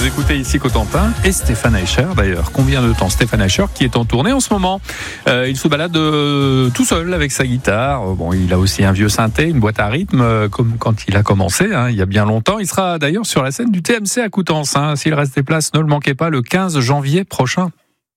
écoutez ici Cotentin et Stéphane Eicher d'ailleurs. Combien de temps Stéphane Eicher qui est en tournée en ce moment. Il se balade tout seul avec sa guitare. Bon, il a aussi un vieux synthé, une boîte à rythme comme quand il a commencé, il y a bien longtemps. Il sera d'ailleurs sur la scène du TMC à Coutances. S'il reste des places, ne le manquez pas le 15 janvier prochain.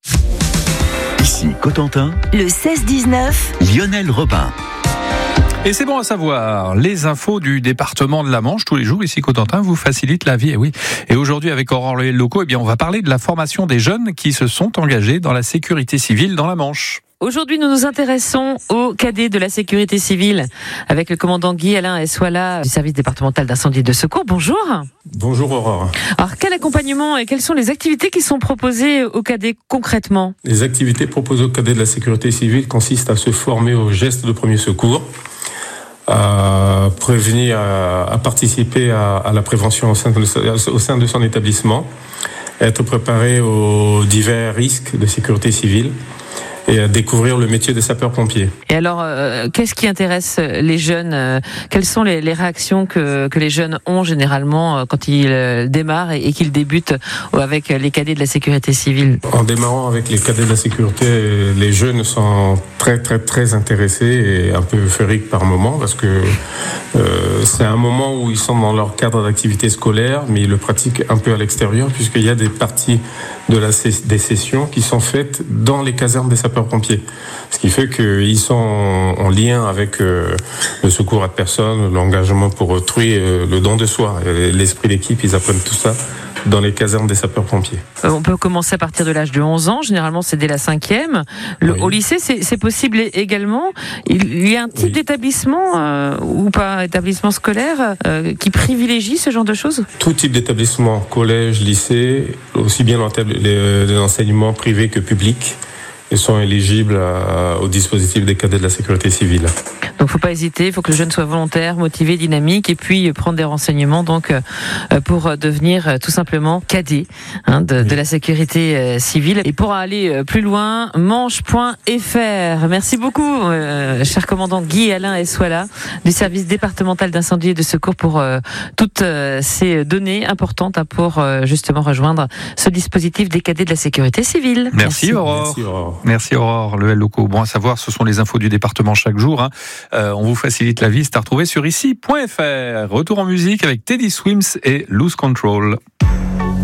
Ici Cotentin, le 16-19, Lionel Robin. Et c'est bon à savoir, les infos du département de la Manche tous les jours ici Cotentin vous facilitent la vie. Et oui. Et aujourd'hui avec Aurore Locaux, on va parler de la formation des jeunes qui se sont engagés dans la sécurité civile dans la Manche. Aujourd'hui, nous nous intéressons aux cadets de la sécurité civile avec le commandant Guy-Alain Essoila du service départemental d'incendie et de secours. Bonjour. Bonjour Aurore. Alors, quel accompagnement et quelles sont les activités qui sont proposées aux cadets concrètement ? Les activités proposées aux cadets de la sécurité civile consistent à se former aux gestes de premier secours, à prévenir, à participer à la prévention au sein de son établissement, être préparé aux divers risques de sécurité civile et à découvrir le métier de sapeur-pompier. Et alors, qu'est-ce qui intéresse les jeunes ? Quelles sont les réactions que les jeunes ont généralement quand ils démarrent et qu'ils débutent avec les cadets de la sécurité civile ? En démarrant avec les cadets de la sécurité, les jeunes sont très intéressés et un peu euphoriques par moment parce que c'est un moment où ils sont dans leur cadre d'activité scolaire, mais ils le pratiquent un peu à l'extérieur puisqu'il y a des parties des sessions qui sont faites dans les casernes des sapeurs-pompiers. Ce qui fait qu'ils sont en lien avec le secours à personne, l'engagement pour autrui, le don de soi. L'esprit d'équipe, ils apprennent tout ça dans les casernes des sapeurs-pompiers. On peut commencer à partir de l'âge de 11 ans, généralement c'est dès la 5e. Au lycée, c'est possible également. Il y a un type d'établissement ou pas, établissement scolaire, qui privilégie ce genre de choses ? Tout type d'établissement, collège, lycée, aussi bien les enseignements privés que publics, ils sont éligibles au dispositif des cadets de la sécurité civile. Donc, faut pas hésiter. Il faut que le jeune soit volontaire, motivé, dynamique, et puis prendre des renseignements donc pour devenir tout simplement cadet de la sécurité civile. Et pour aller plus loin, manche.fr. Merci beaucoup, cher commandant Guy-Alain Essoila du service départemental d'incendie et de secours pour toutes ces données importantes pour justement rejoindre ce dispositif des cadets de la sécurité civile. Merci Aurore. Merci Aurore. Merci Aurore, le Locaux. Bon à savoir, ce sont les infos du département chaque jour. On vous facilite la vie, c'est à retrouver sur ici.fr. Retour en musique avec Teddy Swims et Lose Control.